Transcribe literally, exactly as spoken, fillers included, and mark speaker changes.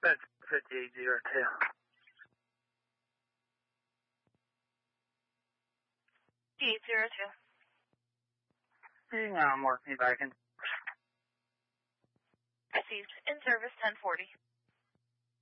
Speaker 1: That's fifty-eight zero two.
Speaker 2: eight zero two.
Speaker 1: You can um, work me back in.
Speaker 2: Received. In service ten forty.